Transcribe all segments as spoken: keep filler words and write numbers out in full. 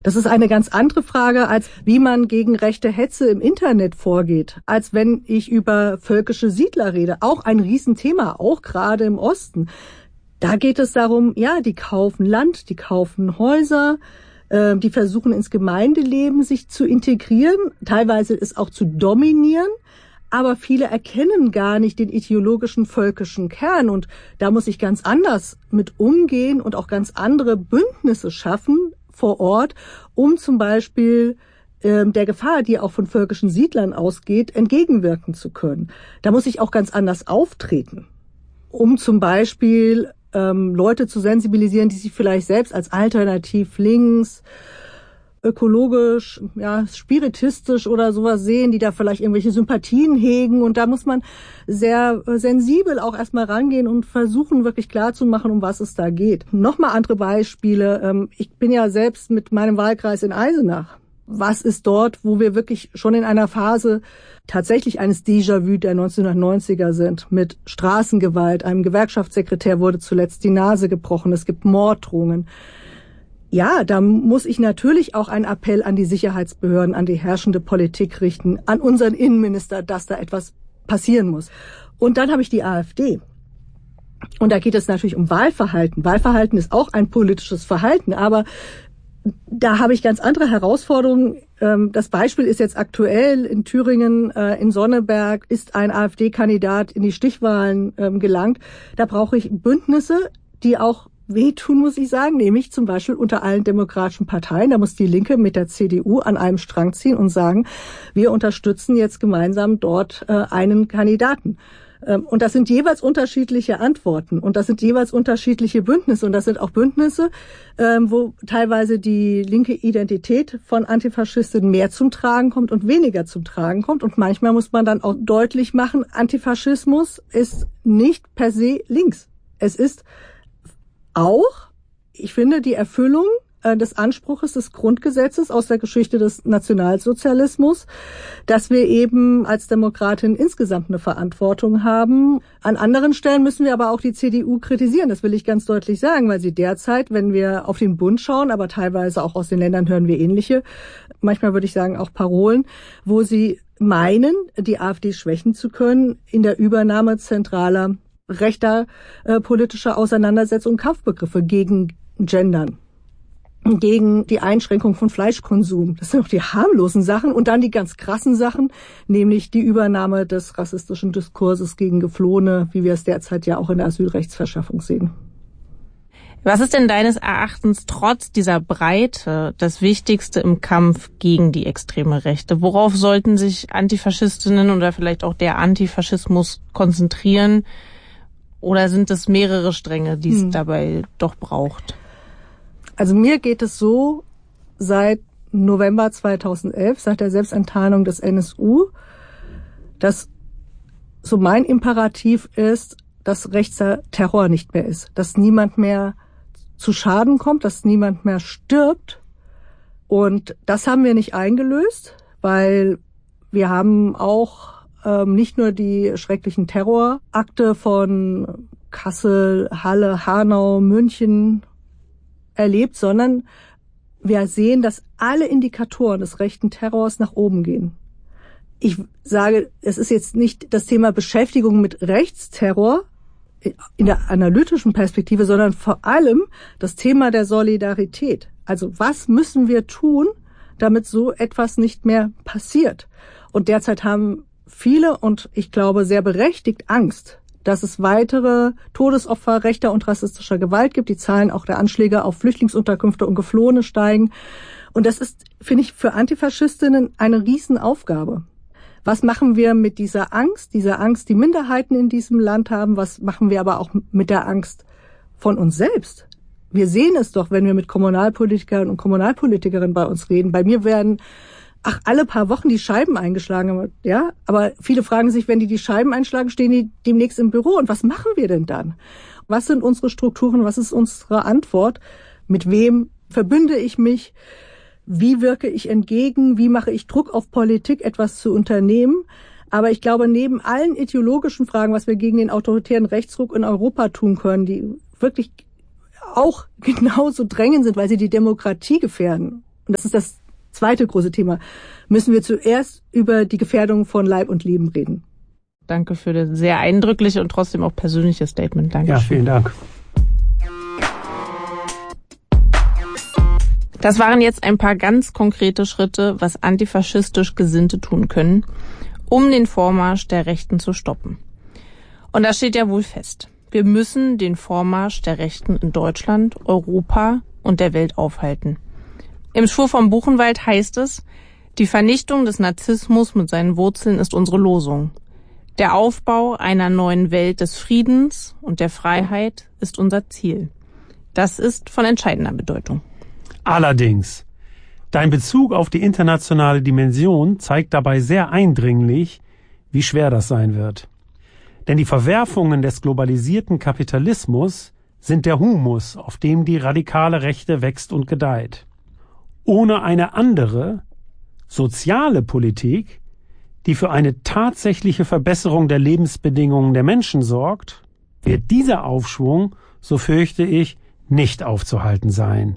Das ist eine ganz andere Frage, als wie man gegen rechte Hetze im Internet vorgeht, als wenn ich über völkische Siedler rede. Auch ein Riesenthema, auch gerade im Osten. Da geht es darum, ja, die kaufen Land, die kaufen Häuser, äh, die versuchen ins Gemeindeleben sich zu integrieren, teilweise es auch zu dominieren. Aber viele erkennen gar nicht den ideologischen völkischen Kern. Und da muss ich ganz anders mit umgehen und auch ganz andere Bündnisse schaffen vor Ort, um zum Beispiel ähm, der Gefahr, die auch von völkischen Siedlern ausgeht, entgegenwirken zu können. Da muss ich auch ganz anders auftreten, um zum Beispiel ähm, Leute zu sensibilisieren, die sich vielleicht selbst als alternativ links, ökologisch, ja, spiritistisch oder sowas sehen, die da vielleicht irgendwelche Sympathien hegen. Und da muss man sehr sensibel auch erstmal rangehen und versuchen, wirklich klarzumachen, um was es da geht. Nochmal andere Beispiele. Ich bin ja selbst mit meinem Wahlkreis in Eisenach. Was ist dort, wo wir wirklich schon in einer Phase tatsächlich eines Déjà-vu der neunzehnhundertneunziger sind, mit Straßengewalt. Einem Gewerkschaftssekretär wurde zuletzt die Nase gebrochen. Es gibt Morddrohungen. Ja, da muss ich natürlich auch einen Appell an die Sicherheitsbehörden, an die herrschende Politik richten, an unseren Innenminister, dass da etwas passieren muss. Und dann habe ich die AfD. Und da geht es natürlich um Wahlverhalten. Wahlverhalten ist auch ein politisches Verhalten, aber da habe ich ganz andere Herausforderungen. Das Beispiel ist jetzt aktuell in Thüringen, in Sonneberg ist ein AfD-Kandidat in die Stichwahlen gelangt. Da brauche ich Bündnisse, die auch wehtun, muss ich sagen, nämlich zum Beispiel unter allen demokratischen Parteien. Da muss die Linke mit der C D U an einem Strang ziehen und sagen, wir unterstützen jetzt gemeinsam dort äh, einen Kandidaten. Ähm, und das sind jeweils unterschiedliche Antworten und das sind jeweils unterschiedliche Bündnisse und das sind auch Bündnisse, ähm, wo teilweise die linke Identität von Antifaschistinnen mehr zum Tragen kommt und weniger zum Tragen kommt. Und manchmal muss man dann auch deutlich machen, Antifaschismus ist nicht per se links. Es ist auch, ich finde, die Erfüllung äh, des Anspruches des Grundgesetzes aus der Geschichte des Nationalsozialismus, dass wir eben als Demokratin insgesamt eine Verantwortung haben. An anderen Stellen müssen wir aber auch die C D U kritisieren, das will ich ganz deutlich sagen, weil sie derzeit, wenn wir auf den Bund schauen, aber teilweise auch aus den Ländern hören wir ähnliche, manchmal würde ich sagen auch Parolen, wo sie meinen, die AfD schwächen zu können in der Übernahme zentraler rechter äh, politischer Auseinandersetzung, Kampfbegriffe gegen Gendern, gegen die Einschränkung von Fleischkonsum. Das sind auch die harmlosen Sachen und dann die ganz krassen Sachen, nämlich die Übernahme des rassistischen Diskurses gegen Geflohene, wie wir es derzeit ja auch in der Asylrechtsverschaffung sehen. Was ist denn deines Erachtens trotz dieser Breite das Wichtigste im Kampf gegen die extreme Rechte? Worauf sollten sich Antifaschistinnen oder vielleicht auch der Antifaschismus konzentrieren? Oder sind es mehrere Stränge, die es hm. dabei doch braucht? Also mir geht es so, seit November zweitausendelf, seit der Selbstenttarnung des N S U, dass so mein Imperativ ist, dass rechter Terror nicht mehr ist. Dass niemand mehr zu Schaden kommt, dass niemand mehr stirbt. Und das haben wir nicht eingelöst, weil wir haben auch Ähm, nicht nur die schrecklichen Terrorakte von Kassel, Halle, Hanau, München erlebt, sondern wir sehen, dass alle Indikatoren des rechten Terrors nach oben gehen. Ich sage, es ist jetzt nicht das Thema Beschäftigung mit Rechtsterror in der analytischen Perspektive, sondern vor allem das Thema der Solidarität. Also was müssen wir tun, damit so etwas nicht mehr passiert? Und derzeit haben viele und ich glaube sehr berechtigt Angst, dass es weitere Todesopfer rechter und rassistischer Gewalt gibt. Die Zahlen auch der Anschläge auf Flüchtlingsunterkünfte und Geflohene steigen. Und das ist, finde ich, für Antifaschistinnen eine Riesenaufgabe. Was machen wir mit dieser Angst, dieser Angst, die Minderheiten in diesem Land haben? Was machen wir aber auch mit der Angst von uns selbst? Wir sehen es doch, wenn wir mit Kommunalpolitikern und Kommunalpolitikerinnen bei uns reden. Bei mir werden Ach, alle paar Wochen die Scheiben eingeschlagen, ja. Aber viele fragen sich, wenn die die Scheiben einschlagen, stehen die demnächst im Büro. Und was machen wir denn dann? Was sind unsere Strukturen? Was ist unsere Antwort? Mit wem verbünde ich mich? Wie wirke ich entgegen? Wie mache ich Druck auf Politik, etwas zu unternehmen? Aber ich glaube, neben allen ideologischen Fragen, was wir gegen den autoritären Rechtsruck in Europa tun können, die wirklich auch genauso drängend sind, weil sie die Demokratie gefährden, und das ist das zweite große Thema, müssen wir zuerst über die Gefährdung von Leib und Leben reden. Danke für das sehr eindrückliche und trotzdem auch persönliche Statement. Danke. Ja, vielen Dank. Das waren jetzt ein paar ganz konkrete Schritte, was antifaschistisch Gesinnte tun können, um den Vormarsch der Rechten zu stoppen. Und das steht ja wohl fest. Wir müssen den Vormarsch der Rechten in Deutschland, Europa und der Welt aufhalten. Im Schwur vom Buchenwald heißt es, die Vernichtung des Narzissmus mit seinen Wurzeln ist unsere Losung. Der Aufbau einer neuen Welt des Friedens und der Freiheit ist unser Ziel. Das ist von entscheidender Bedeutung. Allerdings, dein Bezug auf die internationale Dimension zeigt dabei sehr eindringlich, wie schwer das sein wird. Denn die Verwerfungen des globalisierten Kapitalismus sind der Humus, auf dem die radikale Rechte wächst und gedeiht. Ohne eine andere, soziale Politik, die für eine tatsächliche Verbesserung der Lebensbedingungen der Menschen sorgt, wird dieser Aufschwung, so fürchte ich, nicht aufzuhalten sein.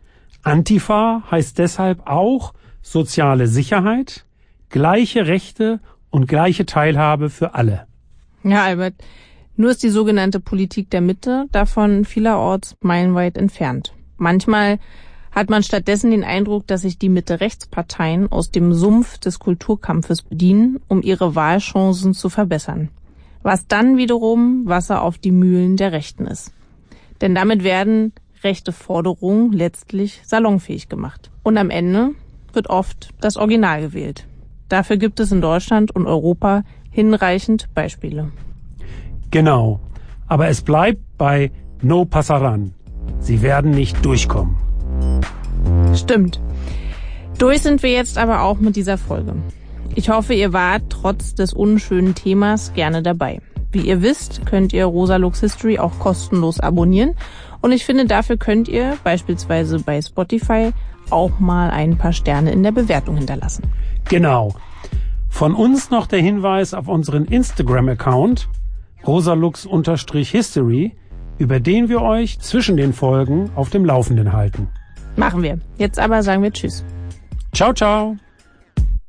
Antifa heißt deshalb auch soziale Sicherheit, gleiche Rechte und gleiche Teilhabe für alle. Ja, Albert, nur ist die sogenannte Politik der Mitte davon vielerorts meilenweit entfernt. Manchmal hat man stattdessen den Eindruck, dass sich die Mitte-Rechtsparteien aus dem Sumpf des Kulturkampfes bedienen, um ihre Wahlchancen zu verbessern. Was dann wiederum Wasser auf die Mühlen der Rechten ist. Denn damit werden rechte Forderungen letztlich salonfähig gemacht. Und am Ende wird oft das Original gewählt. Dafür gibt es in Deutschland und Europa hinreichend Beispiele. Genau. Aber es bleibt bei No Passaran. Sie werden nicht durchkommen. Stimmt. Durch sind wir jetzt aber auch mit dieser Folge. Ich hoffe, ihr wart trotz des unschönen Themas gerne dabei. Wie ihr wisst, könnt ihr Rosa Lux History auch kostenlos abonnieren. Und ich finde, dafür könnt ihr beispielsweise bei Spotify auch mal ein paar Sterne in der Bewertung hinterlassen. Genau. Von uns noch der Hinweis auf unseren Instagram-Account rosalux-history, über den wir euch zwischen den Folgen auf dem Laufenden halten. Machen wir. Jetzt aber sagen wir Tschüss. Ciao, ciao.